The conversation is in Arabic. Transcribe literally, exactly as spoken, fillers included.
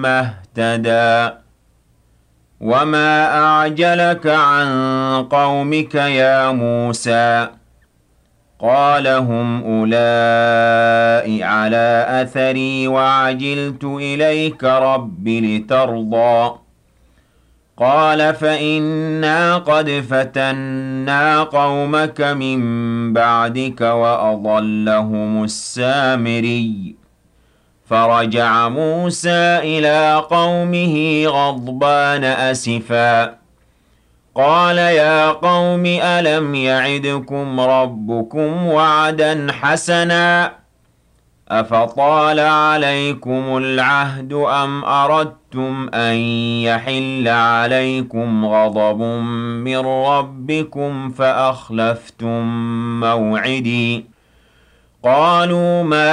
ثُمَّ اهْتَدَىٰ وَمَا أَعْجَلَكَ عَن قَوْمِكَ يَا مُوسَىٰ قَالَ هُمْ أُولَاءِ عَلَىٰ أَثَرِي وَعَجِلْتُ إِلَيْكَ رَبِّ لِتَرْضَىٰ قَالَ فَإِنَّا قَدْ فَتَنَّا قَوْمَكَ مِن بَعْدِكَ وَأَضَلَّهُمُ السَّامِرِيُّ فَرَجَعَ مُوسَىٰ إِلَىٰ قَوْمِهِ غَضْبَانَ أَسِفًا قَالَ يَا قَوْمِ أَلَمْ يَعِدْكُمْ رَبُّكُمْ وَعْدًا حَسَنًا ۚ أَفَطَالَ عَلَيْكُمُ الْعَهْدُ أَمْ أَرَدتُّمْ أَن يَحِلَّ عَلَيْكُمْ غَضَبٌ مِّن رَّبِّكُمْ فَأَخْلَفْتُم مَّوْعِدِي قَالُوا مَا